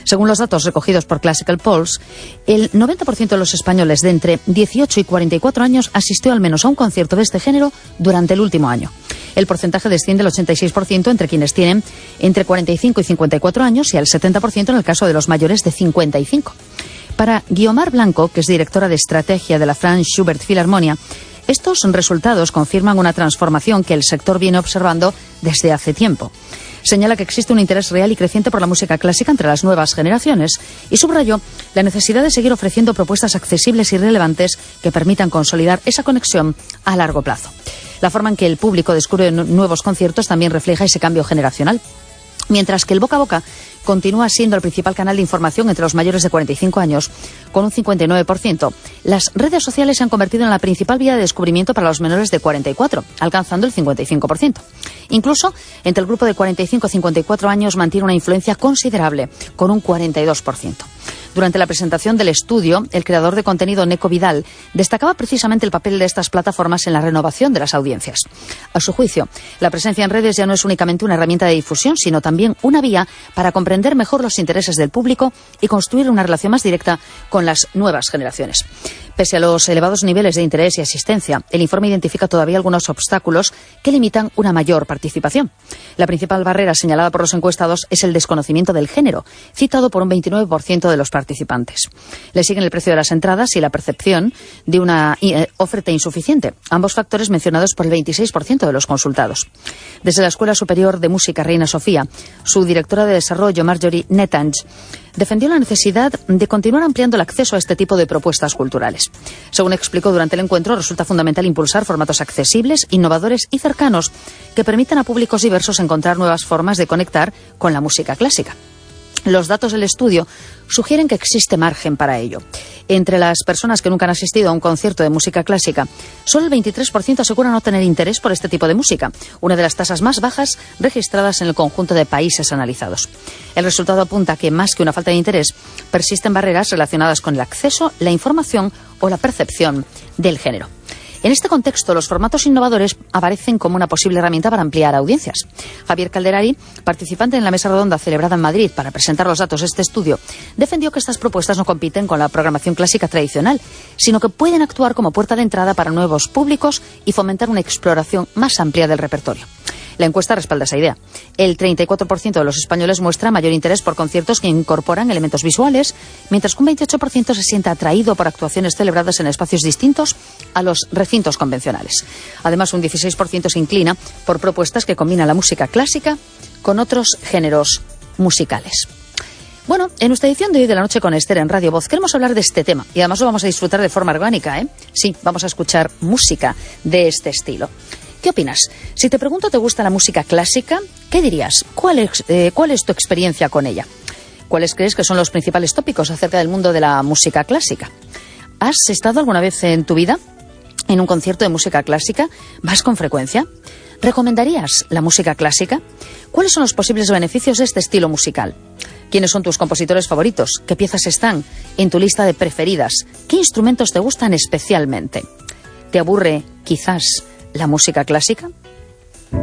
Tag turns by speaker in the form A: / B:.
A: Según los datos recogidos por Classical Pulse, el 90% de los españoles de entre 18 y 44 años asistió al menos a un concierto de este género durante el último año. El porcentaje desciende al 86% entre quienes tienen entre 45 y 54 años y al 70% en el caso de los mayores de 55. Para Guiomar Blanco, que es directora de estrategia de la Franz Schubert Philharmonia, estos resultados confirman una transformación que el sector viene observando desde hace tiempo. Señala que existe un interés real y creciente por la música clásica entre las nuevas generaciones y subrayó la necesidad de seguir ofreciendo propuestas accesibles y relevantes que permitan consolidar esa conexión a largo plazo. La forma en que el público descubre nuevos conciertos también refleja ese cambio generacional. Mientras que el boca a boca continúa siendo el principal canal de información entre los mayores de 45 años, con un 59%, las redes sociales se han convertido en la principal vía de descubrimiento para los menores de 44, alcanzando el 55%. Incluso, entre el grupo de 45 a 54 años mantiene una influencia considerable, con un 42%. Durante la presentación del estudio, el creador de contenido Neco Vidal destacaba precisamente el papel de estas plataformas en la renovación de las audiencias. A su juicio, la presencia en redes ya no es únicamente una herramienta de difusión, sino también una vía para comprender mejor los intereses del público y construir una relación más directa con las nuevas generaciones. Pese a los elevados niveles de interés y asistencia, el informe identifica todavía algunos obstáculos que limitan una mayor participación. La principal barrera señalada por los encuestados es el desconocimiento del género, citado por un 29% de los participantes. Le siguen el precio de las entradas y la percepción de una oferta insuficiente, ambos factores mencionados por el 26% de los consultados. Desde la Escuela Superior de Música Reina Sofía, su directora de desarrollo, Marjorie Netange, defendió la necesidad de continuar ampliando el acceso a este tipo de propuestas culturales. Según explicó durante el encuentro, resulta fundamental impulsar formatos accesibles, innovadores y cercanos que permitan a públicos diversos encontrar nuevas formas de conectar con la música clásica. Los datos del estudio sugieren que existe margen para ello. Entre las personas que nunca han asistido a un concierto de música clásica, solo el 23% asegura no tener interés por este tipo de música, una de las tasas más bajas registradas en el conjunto de países analizados. El resultado apunta que, más que una falta de interés, persisten barreras relacionadas con el acceso, la información o la percepción del género. En este contexto, los formatos innovadores aparecen como una posible herramienta para ampliar audiencias. Javier Calderari, participante en la mesa redonda celebrada en Madrid para presentar los datos de este estudio, defendió que estas propuestas no compiten con la programación clásica tradicional, sino que pueden actuar como puerta de entrada para nuevos públicos y fomentar una exploración más amplia del repertorio. La encuesta respalda esa idea. El 34% de los españoles muestra mayor interés por conciertos que incorporan elementos visuales, mientras que un 28% se siente atraído por actuaciones celebradas en espacios distintos a los recintos convencionales. Además, un 16% se inclina por propuestas que combinan la música clásica con otros géneros musicales. Bueno, en nuestra edición de hoy de la noche con Esther en Radio Voz queremos hablar de este tema y además lo vamos a disfrutar de forma orgánica, ¿eh? Sí, vamos a escuchar música de este estilo. ¿Qué opinas? Si te pregunto, ¿te gusta la música clásica? ¿Qué dirías? ¿Cuál es tu experiencia con ella? ¿Cuáles crees que son los principales tópicos acerca del mundo de la música clásica? ¿Has estado alguna vez en tu vida en un concierto de música clásica? ¿Vas con frecuencia? ¿Recomendarías la música clásica? ¿Cuáles son los posibles beneficios de este estilo musical? ¿Quiénes son tus compositores favoritos? ¿Qué piezas están en tu lista de preferidas? ¿Qué instrumentos te gustan especialmente? ¿Te aburre, quizás, la música clásica?